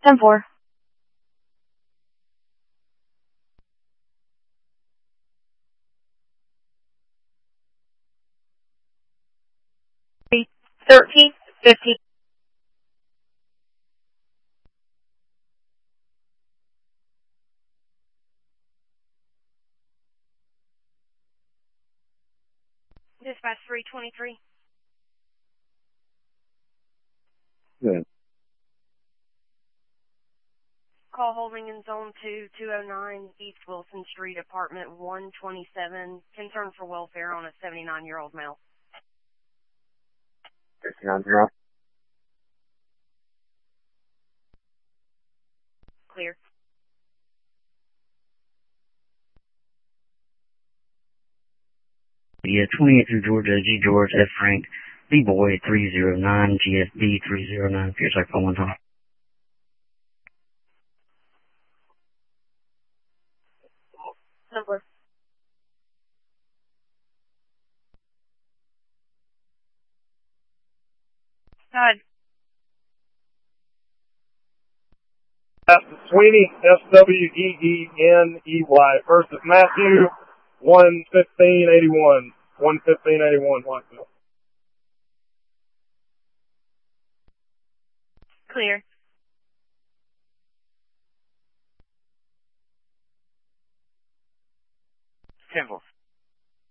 10-4. Three 13-15. Dispatch 323. Good. Call holding in zone 2, 209 East Wilson Street, apartment 127. Concern for welfare on a 79-year-old male. 59-0. Clear. Yeah, 28 through Georgia, G. George, F. Frank, B. Boy, 309, GFB 309. Here's our phone one time. Number. Go ahead. Sweeney, SWEENEY. First is Matthew, 11581. 11581, Whiteville. Clear.